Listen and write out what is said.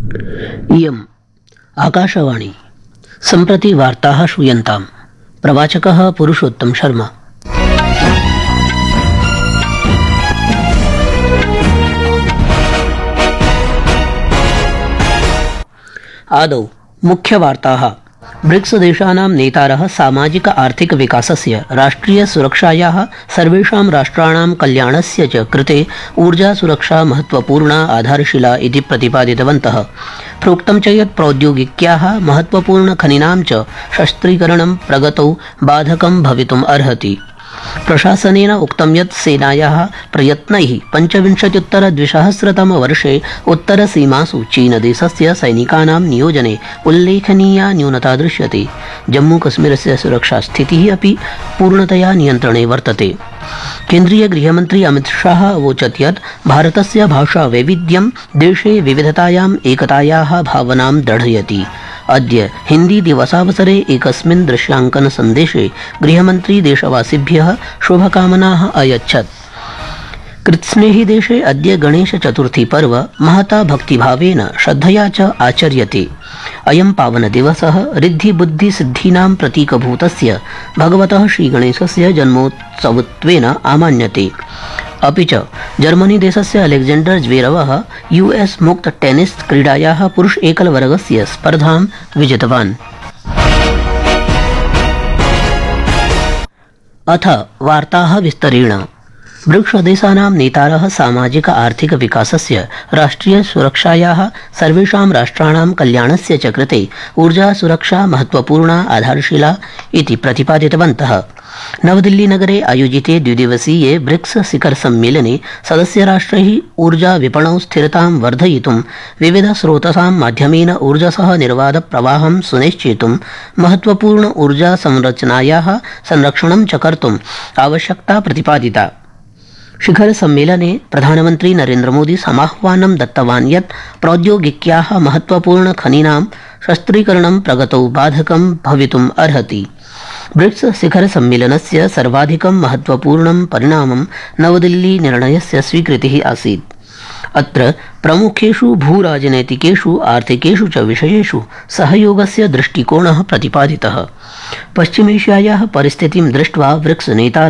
इयम् आकाशवाणी सम्प्रति वार्ताः श्रूयन्ताम्। प्रवाचकः पुरुषोत्तम शर्मा। आदौ मुख्यवार्ताः। ब्रिक्स देशानां नेतारः सामाजिक आर्थिक विकासस्य, राष्ट्रिय सुरक्षायाः, सर्वेषां राष्ट्राणां कल्याणस्य च कृते ऊर्जा सुरक्षा महत्वपूर्णा आधारशिला इति प्रतिपादितवन्तः। प्रोक्तं च यत् प्रौद्योगिक्याः महत्वपूर्ण खनिनां च शस्त्रीकरणं प्रगतौ बाधकं भवितुम् अर्हति। प्रशासनेन उक्तं यत् सेनायाः प्रयत्नैः 25-द्विसहस्रतमवर्षे उत्तरसीमासु चीनदेशस्य सैनिकानां नियोजने उल्लेखनीया न्यूनता दृश्यते। जम्मूकश्मीरस्य सुरक्षास्थितिः अपि पूर्णतया नियन्त्रणे वर्तते। केन्द्रीय गृहमन्त्री अमितशाह अवोचत् यत् भारतस्य भाषावैविध्यं देशे विविधतायाम् एकतायाः भावनां दृढयति। अद्य हिंदी दिवसावसरे एकस्मिन् दृश्यांकन सन्देशे गृहमन्त्री देशवासिभ्यः शुभकामनाः अयच्छत्। कृत्स्नेहि देशे अद्य गणेशचतुर्थी पर्व महता भक्तिभावेन श्रद्धया च आचर्यते। अयं पावनदिवसः ऋद्धिबुद्धिसिद्धीनां प्रतीकभूतस्य भगवतः श्रीगणेशस्य जन्मोत्सवत्वेन आमान्यते। अपि च जर्मनी देशस्य अलेक्जेंडर ज्वेरवः US मुक्त टेनिस क्रीडायाः पुरुष एकलवर्गस्य स्पर्धां विजितवान्। अथ वार्ताः विस्तरेण। ब्रिक्स देशानां नेतारः सामाजिक आर्थिक विकासस्य, राष्ट्रिय सुरक्षायाः, सर्वेषां राष्ट्राणां कल्याणस्य च कृते ऊर्जा सुरक्षा महत्वपूर्णा आधारशिला इति प्रतिपादितवन्तः। नवदिल्लीनगरे आयोजिते द्विदिवसीये ब्रिक्स शिखर सम्मेलने सदस्यराष्ट्रैः ऊर्जा विपणौ स्थिरतां वर्धयितुं विविधस्रोतसां माध्यमेन ऊर्जसः निर्बाधप्रवाहं सुनिश्चेतुं महत्वपूर्ण ऊर्जा संरचनायाः संरक्षणं च कर्तुम् आवश्यकता प्रतिपादिता। शिखर सम्मेलने प्रधानमन्त्री नरेन्द्रमोदी समाह्वानं दत्तवान् यत् प्रौद्योगिक्याः महत्वपूर्ण खनीनां शस्त्रीकरणं प्रगतौ बाधकं भवितुम् अर्हति। ब्रिक्स शिखर सम्मेलनस्य सर्वाधिकं महत्वपूर्णं परिणामं नवदिल्ली निर्णयस्य स्वीकृतिः आसीत्। अत्र प्रमुखेषु भूराजनैतिकेषु, आर्थिकेषु च विषयेषु सहयोगस्य दृष्टिकोणः प्रतिपादितः। पश्चिमेशियायाः परिस्थितिं दृष्ट्वा ब्रिक्स नेतारः